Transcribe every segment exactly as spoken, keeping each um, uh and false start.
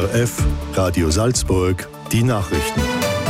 R F, Radio Salzburg, die Nachrichten.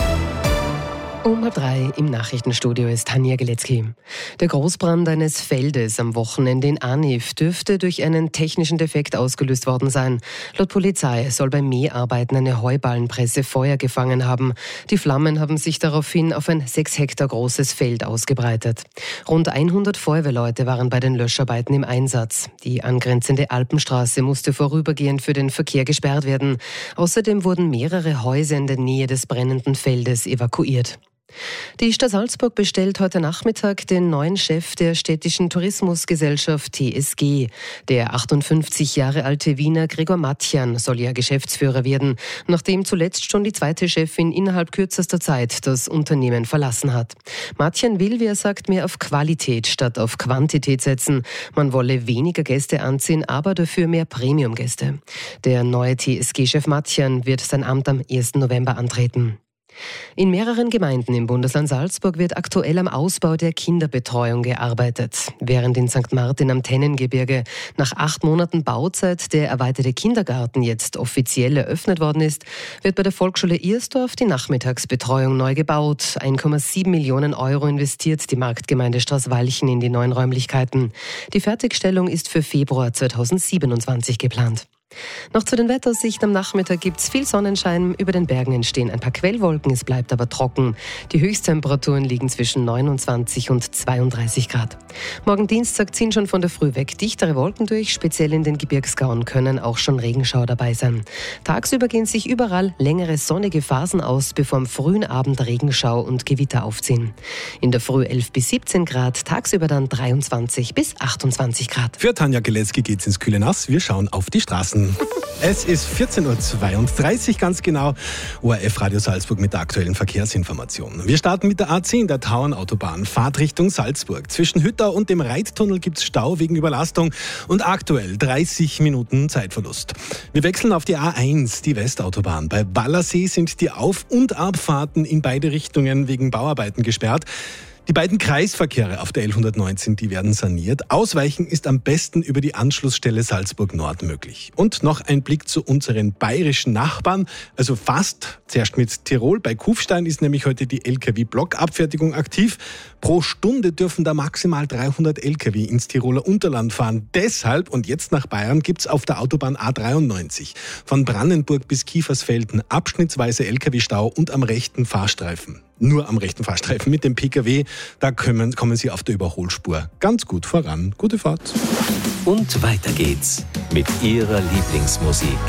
Um halb drei im Nachrichtenstudio ist Tanja Geletzky. Der Großbrand eines Feldes am Wochenende in Aniv dürfte durch einen technischen Defekt ausgelöst worden sein. Laut Polizei soll bei Mäharbeiten eine Heuballenpresse Feuer gefangen haben. Die Flammen haben sich daraufhin auf ein sechs Hektar großes Feld ausgebreitet. Rund hundert Feuerwehrleute waren bei den Löscharbeiten im Einsatz. Die angrenzende Alpenstraße musste vorübergehend für den Verkehr gesperrt werden. Außerdem wurden mehrere Häuser in der Nähe des brennenden Feldes evakuiert. Die Stadt Salzburg bestellt heute Nachmittag den neuen Chef der städtischen Tourismusgesellschaft T S G. Der achtundfünfzig Jahre alte Wiener Gregor Matjan soll ja Geschäftsführer werden, nachdem zuletzt schon die zweite Chefin innerhalb kürzester Zeit das Unternehmen verlassen hat. Matjan will, wie er sagt, mehr auf Qualität statt auf Quantität setzen. Man wolle weniger Gäste anziehen, aber dafür mehr Premium-Gäste. Der neue T S G-Chef Matjan wird sein Amt am ersten November antreten. In mehreren Gemeinden im Bundesland Salzburg wird aktuell am Ausbau der Kinderbetreuung gearbeitet. Während in Sankt Martin am Tennengebirge nach acht Monaten Bauzeit der erweiterte Kindergarten jetzt offiziell eröffnet worden ist, wird bei der Volksschule Irsdorf die Nachmittagsbetreuung neu gebaut. eins Komma sieben Millionen Euro investiert die Marktgemeinde Straßwalchen in die neuen Räumlichkeiten. Die Fertigstellung ist für Februar zweitausendsiebenundzwanzig geplant. Noch zu den Wetteraussichten. Am Nachmittag gibt es viel Sonnenschein. Über den Bergen entstehen ein paar Quellwolken, es bleibt aber trocken. Die Höchsttemperaturen liegen zwischen neunundzwanzig und zweiunddreißig Grad. Morgen Dienstag ziehen schon von der Früh weg dichtere Wolken durch. Speziell in den Gebirgsgauen können auch schon Regenschauer dabei sein. Tagsüber gehen sich überall längere sonnige Phasen aus, bevor am frühen Abend Regenschau und Gewitter aufziehen. In der Früh elf bis siebzehn Grad, tagsüber dann dreiundzwanzig bis achtundzwanzig Grad. Für Tanja Geletzky geht's ins kühle Nass. Wir schauen auf die Straßen. Es ist vierzehn Uhr zweiunddreißig ganz genau. O R F Radio Salzburg mit der aktuellen Verkehrsinformation. Wir starten mit der A zehn, der Tauernautobahn. Fahrtrichtung Salzburg. Zwischen Hüttau und dem Reittunnel gibt es Stau wegen Überlastung und aktuell dreißig Minuten Zeitverlust. Wir wechseln auf die A eins, die Westautobahn. Bei Wallersee sind die Auf- und Abfahrten in beide Richtungen wegen Bauarbeiten gesperrt. Die beiden Kreisverkehre auf der L hundertneunzehn, die werden saniert. Ausweichen ist am besten über die Anschlussstelle Salzburg Nord möglich. Und noch ein Blick zu unseren bayerischen Nachbarn, also fast. Zuerst mit Tirol. Bei Kufstein ist nämlich heute die L K W-Blockabfertigung aktiv. Pro Stunde dürfen da maximal dreihundert L K W ins Tiroler Unterland fahren. Deshalb, und jetzt nach Bayern, gibt's auf der Autobahn A dreiundneunzig von Brandenburg bis Kiefersfelden abschnittsweise L K W-Stau und am rechten Fahrstreifen. Nur am rechten Fahrstreifen mit dem P K W, da kommen, kommen Sie auf der Überholspur ganz gut voran. Gute Fahrt. Und weiter geht's mit Ihrer Lieblingsmusik.